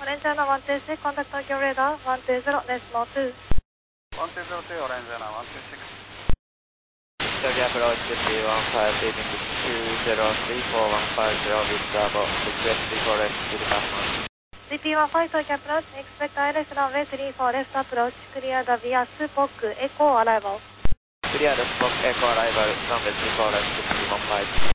Orange Anna 126, contact Tokyo radar 120, decimal 2. 120, Orange Anna 126. Tokyo approach CP15, leaving 2034150 with Bravo, request before left to the customer. CP15 Tokyo approach, expect ILS runway 34 left approach, clear the via Spock, Echo arrival. Clear the Spock, Echo arrival, runway 34 left to CP15.